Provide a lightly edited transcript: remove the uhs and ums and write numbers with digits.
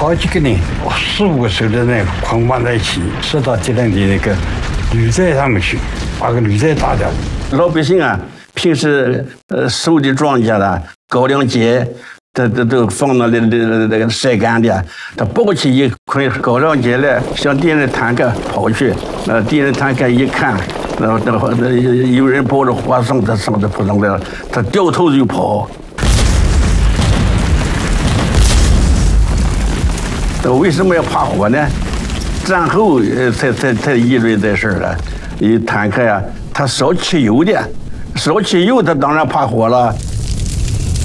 好几个人，4、5个手的人捆绑在一起，射到敌人的那个旅寨上面去，把个旅寨打掉。 老百姓啊，平时收的庄稼的高粱秸，都放到那个晒干的，他抱起一捆高粱秸来，向敌人坦克跑去。敌人坦克一看，有人抱着花绳子上扑上来了，他掉头就跑。为什么要怕火呢？战后才议论这事儿了。坦克呀，它烧汽油的，烧汽油它当然怕火了。